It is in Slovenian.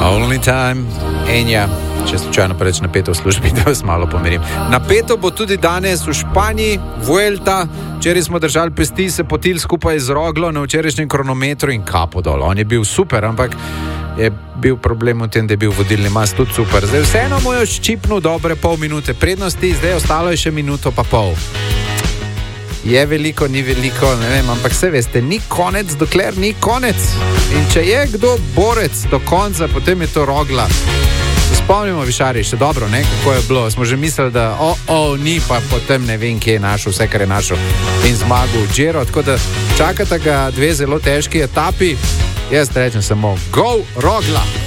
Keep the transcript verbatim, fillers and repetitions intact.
Only time. Enja, če slučajno preveč napeto v službi, da vas malo pomirim. Napeto bo tudi danes v Španiji, Vuelta. Včeraj smo držali pesti, se potili skupaj z Roglo na včerajšnjem kronometru in kapo dol. On je bil super, ampak je bil problem v tem, da je bil vodilni mas tudi super. Zdaj vseeno mu je ščipnil dobre pol minute prednosti, zdaj ostalo je še minuto pa pol. Je veliko, ni veliko, ne vem, ampak se veste, ni konec, dokler ni konec. In če je kdo borec do konca, potem je to Rogla. Spomnimo Višari, še dobro, ne, kako je bilo. Smo že mislili, da o, o, ni, pa potem ne vem, kje je našel, vse, kar je našel in zmagal v Giro. Tako da čakata ga dve zelo težki etapi. Jaz rečem samo, go Rogla!